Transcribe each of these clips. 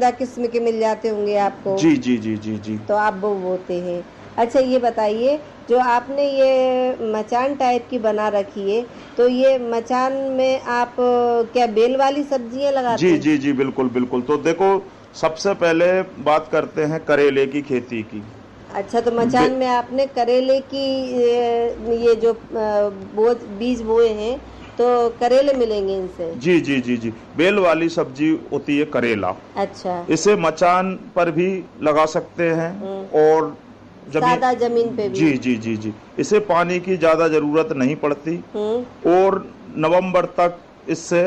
उम्दा किस्म के मिल जाते होंगे आपको। जी जी जी जी जी। तो आप वो बोते हैं। अच्छा ये बताइए, जो आपने ये मचान टाइप की बना रखी है, तो ये मचान में आप क्या बेल वाली सब्जियां लगाते जी हैं? जी जी बिल्कुल बिल्कुल। तो देखो, सबसे पहले बात करते हैं करेले की खेती की। अच्छा, तो मचान में आपने करेले की ये जो बीज बोए हैं, तो करेले मिलेंगे इनसे? जी जी जी जी, बेल वाली सब्जी होती है करेला। अच्छा। इसे मचान पर भी लगा सकते हैं और सादा जमीन पे भी? जी जी जी जी। इसे पानी की ज्यादा जरूरत नहीं पड़ती और नवंबर तक इससे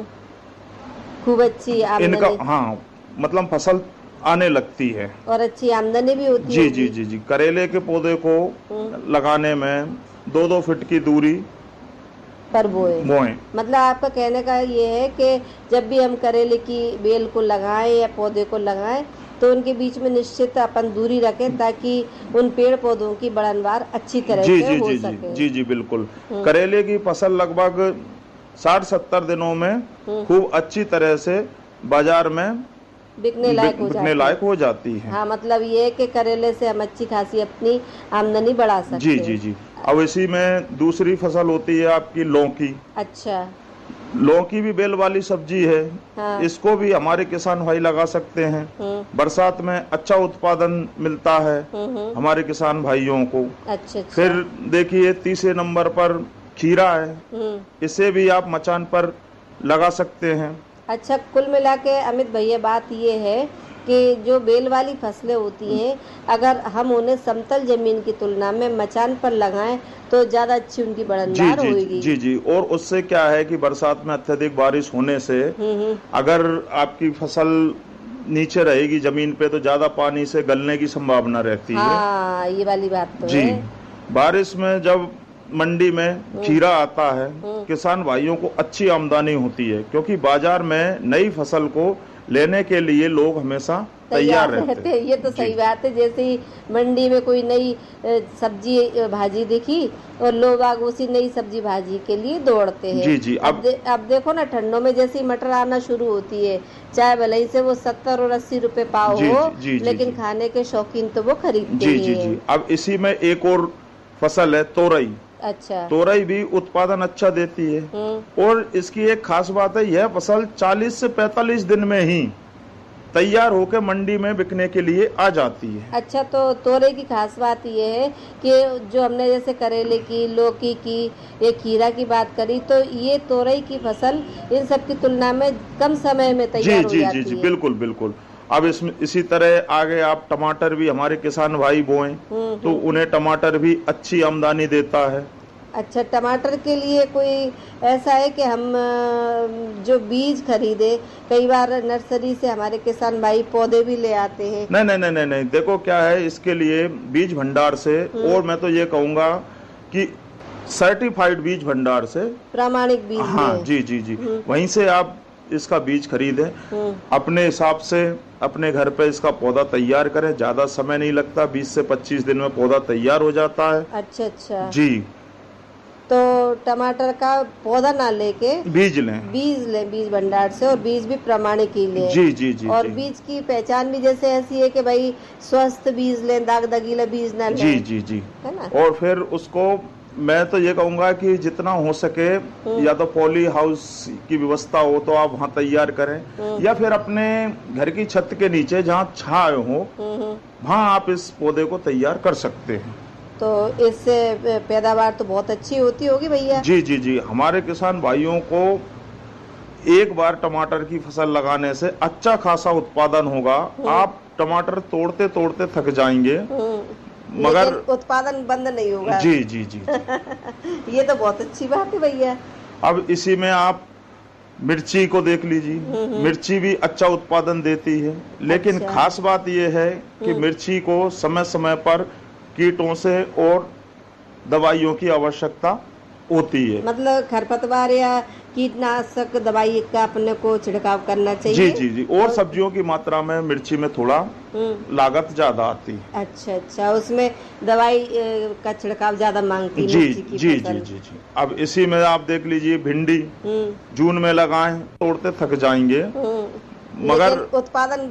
खूब अच्छी इनका आमदनी, हाँ मतलब फसल आने लगती है और अच्छी आमदनी भी होती जी होगी। जी जी जी। करेले के पौधे को लगाने में 2-2 फीट की दूरी पर बोए। मतलब आपका कहने का ये है कि जब भी हम करेले की बेल को लगाएं या पौधे को लगाएं, तो उनके बीच में निश्चित अपन दूरी रखें, ताकि उन पेड़ पौधों की बढ़नवार अच्छी तरह जी से जी हो जी सके। जी जी बिल्कुल। करेले की फसल लगभग 60-70 दिनों में खूब अच्छी तरह से बाजार में बिकने लायक हो जाती है। हाँ, मतलब ये है कि करेले से हम अच्छी खासी अपनी आमदनी बढ़ा सकते जी हैं। जी जी। अब इसी में दूसरी फसल होती है आपकी लौकी। अच्छा। लौकी भी बेल वाली सब्जी है। हाँ। इसको भी हमारे किसान भाई लगा सकते हैं। बरसात में अच्छा उत्पादन मिलता है हमारे किसान भाइयों को। अच्छा। फिर देखिए, तीसरे नंबर पर खीरा है। इसे भी आप मचान पर लगा सकते हैं। अच्छा, कुल मिला के अमित भैया बात ये है कि जो बेल वाली फसलें होती हैं, अगर हम उन्हें समतल जमीन की तुलना में मचान पर लगाएं, तो ज्यादा अच्छी उनकी बढ़नदार होगी। जी जी। और उससे क्या है कि बरसात में अत्यधिक बारिश होने से अगर आपकी फसल नीचे रहेगी जमीन पे, तो ज्यादा पानी से गलने की संभावना रहती है। हाँ, ये वाली बात तो जी। है। बारिश में जब मंडी में खीरा आता है, किसान भाइयों को अच्छी आमदनी होती है, क्योंकि बाजार में नई फसल को लेने के लिए लोग हमेशा तैयार रहते हैं। ये तो सही बात है। जैसे ही मंडी में कोई नई सब्जी भाजी दिखी, और लोग आग उसी नई सब्जी भाजी के लिए दौड़ते हैं। जी जी। अब देखो ना, ठंडों में जैसे ही मटर आना शुरू होती है, चाहे भले ही से वो 70 और 80 रुपए पाव हो, लेकिन खाने के शौकीन तो वो खरीदते ही जी जी। अब इसी में एक और फसल है तोरई। अच्छा। तोरई भी उत्पादन अच्छा देती है, और इसकी एक खास बात है, यह फसल 40 से 45 दिन में ही तैयार होकर मंडी में बिकने के लिए आ जाती है। अच्छा, तो तोरई की खास बात ये है कि जो हमने जैसे करेले की, लौकी की, ये खीरा की बात करी, तो ये तोरई की फसल इन सब की तुलना में कम समय में तैयार हो जाती है। जी जी बिल्कुल बिल्कुल। अब इसमें इसी तरह आगे आप टमाटर भी हमारे किसान भाई बोएं, तो उन्हें टमाटर भी अच्छी आमदनी देता है। अच्छा, टमाटर के लिए कोई ऐसा है कि हम जो बीज खरीदे, कई बार नर्सरी से हमारे किसान भाई पौधे भी ले आते हैं? नहीं नहीं नहीं नहीं नहीं। देखो क्या है, इसके लिए बीज भंडार से, और मैं तो ये कहूँगा कि सर्टिफाइड बीज भंडार से, प्रामाणिक बीज। हाँ जी जी जी, वहीं से आप इसका बीज खरीदें। अपने हिसाब से अपने घर पे इसका पौधा तैयार करें। ज्यादा समय नहीं लगता, 20 से 25 दिन में पौधा तैयार हो जाता है। अच्छा अच्छा जी। तो टमाटर का पौधा ना लेके बीज लें बीज भंडार से, और बीज भी प्रमाणिक ही लें। जी जी जी। और जी। बीज की पहचान भी जैसे ऐसी है कि भाई स्वस्थ बीज लें, दाग दगीला बीज ना लें। जी जी जी। है ना? और फिर उसको मैं तो ये कहूँगा कि जितना हो सके, या तो पॉली हाउस की व्यवस्था हो तो आप वहाँ तैयार करें, या फिर अपने घर की छत के नीचे जहाँ छाया हो, वहाँ आप इस पौधे को तैयार कर सकते हैं। तो इससे पैदावार तो बहुत अच्छी होती होगी भैया? जी जी जी। हमारे किसान भाइयों को एक बार टमाटर की फसल लगाने से अच्छा खासा उत्पादन होगा। आप टमाटर तोड़ते तोड़ते थक जाएंगे, मगर उत्पादन बंद नहीं होगा। जी जी जी। ये तो बहुत अच्छी बात है भैया। अब इसी में आप मिर्ची को देख लीजिए। मिर्ची भी अच्छा उत्पादन देती है, लेकिन अच्छा। खास बात यह है कि मिर्ची को समय समय पर कीटों से और दवाइयों की आवश्यकता होती है। मतलब खरपतवार या कीटनाशक दवाई का अपने को छिड़काव करना चाहिए। जी जी जी। और सब्जियों की मात्रा में मिर्ची में थोड़ा लागत ज्यादा आती है। अच्छा अच्छा, उसमें दवाई का छिड़काव ज्यादा मांगती है जी मिर्ची की जी फसल। जी जी जी। अब इसी में आप देख लीजिए, भिंडी जून में लगाएं, तोड़ते थक जाएंगे, मगर उत्पादन